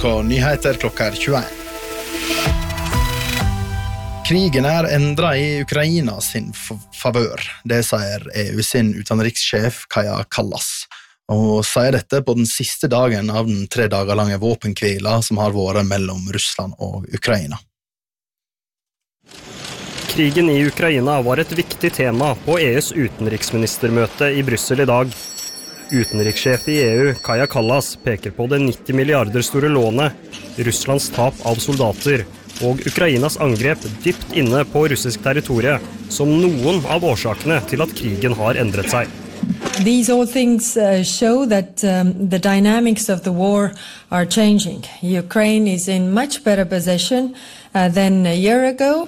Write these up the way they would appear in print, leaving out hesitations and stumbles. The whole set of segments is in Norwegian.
NRK Nyheter klokka 21. Krigen endret i Ukraina sin favør. Det sier EU sin utenrikssjef Kaja Kallas. Og sier dette på den siste dagen av den 3 dager lange våpenhvila som har vært mellom Russland og Ukraina. Krigen i Ukraina var et viktig tema på EUs utenriksministermøte i Brussel i dag. Utenrikssjef i EU, Kaja Kallas, peker på det 90 milliarder store lånet, Russlands tap av soldater og Ukrainas angrep dypt inne på russisk territorie som noen av årsakene til at krigen har endret seg. These all things show that the dynamics of the war are changing. Ukraine is in much better position than a year ago.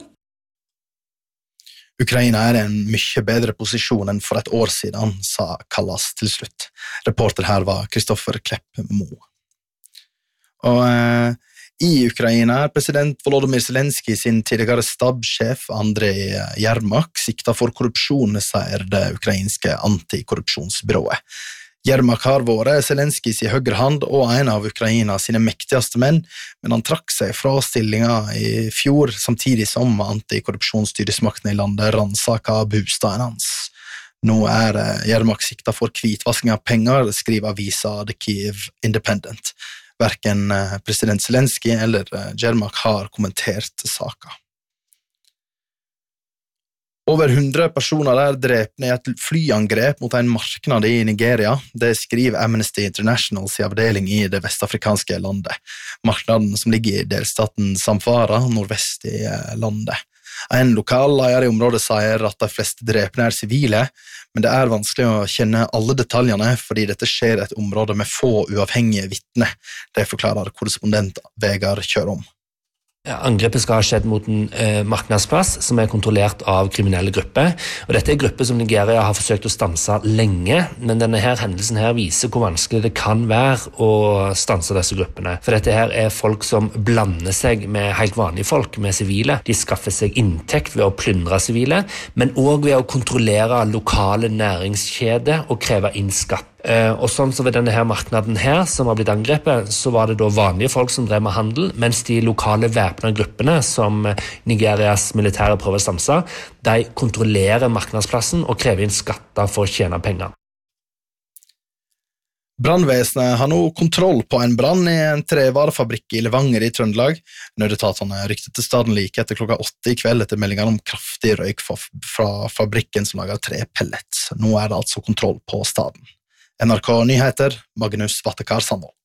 Ukraina i en mye bedre posisjon enn for et år siden, sa Kallas til slutt. Reporter her var Kristoffer Klepp Mo. Og i Ukraina president Volodymyr Zelensky sin tidligere stabssjef Andrei Yermak sikta for korrupsjon, sier det ukrainske antikorrupsjonsbyrået. Yermak har vært Zelenskys i høyre hand og en av Ukraina sine mektigste menn, men han trakk seg fra stillingen i fjor, samtidig som antikorrupsjonsstyresmakten i landet ransaket bostaden hans. Nå Yermak sikta for hvitvasking av penger, skriver avisa The Kyiv Independent. Hverken president Zelensky eller Yermak har kommentert saken. Over 100 personer drepne i et flyangrep mot en marknad i Nigeria. Det skriver Amnesty Internationals i avdeling i det vestafrikanske landet. Marknaden som ligger i delstaten Zamfara, nordvest i landet. En lokal leder i området sier at de fleste drepne sivile, men det vanskelig å kjenne alle detaljene fordi dette skjer i et område med få uavhengige vitner. Det forklarer korrespondent Vegard Kjørom. Angrepet skal ha skjedd mot en marknadsplass som kontrollert av kriminelle grupper. Og dette grupper som Nigeria har forsøkt å stanse lenge, men denne her hendelsen her viser hvor vanskelig det kan være å stanse disse gruppene. For dette her folk som blander seg med helt vanlige folk, med sivile. De skaffer seg inntekt ved å plyndre sivile, men også ved å kontrollere lokale næringskjeder og kreve inn skatt. Og sånn så ved denne her marknaden her som har blitt angrepet, så var det da vanlige folk som drev med handel, mens de lokale væpnede gruppene som Nigerias militære prøver å stanse, de kontrollerer marknadsplassen og krever inn skatter for å tjene penger. Brannvesenet har nå kontroll på en brann i en trevarefabrikk i Levanger i Trøndelag. Nødetatene rykte til staden like etter klokka 8 i kveld etter meldingen om kraftig røyk fra fabrikken som lager trepellets. Nå det altså kontroll på staden. NRK Nyheter, Magnus Vattekar Sandvold.